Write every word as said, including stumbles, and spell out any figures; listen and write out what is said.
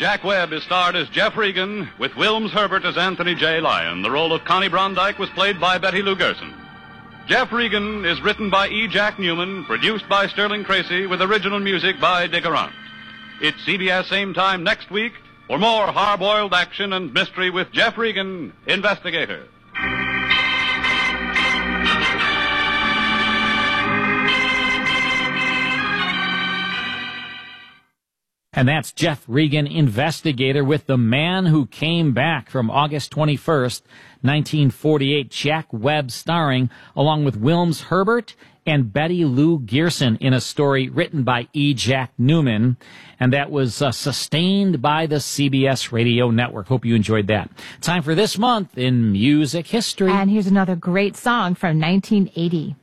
Jack Webb is starred as Jeff Regan, with Wilms Herbert as Anthony J. Lyon. The role of Connie Brondike was played by Betty Lou Gerson. Jeff Regan is written by E. Jack Newman, produced by Sterling Tracy, with original music by Dick Arant. It's C B S same time next week for more hard-boiled action and mystery with Jeff Regan, Investigator. And that's Jeff Regan, Investigator, with The Man Who Came Back from August twenty-first, nineteen forty-eight. Jack Webb starring, along with Wilms Herbert and Betty Lou Gerson, in a story written by E. Jack Newman. And that was uh, sustained by the C B S Radio Network. Hope you enjoyed that. Time for this month in music history. And here's another great song from nineteen eighty.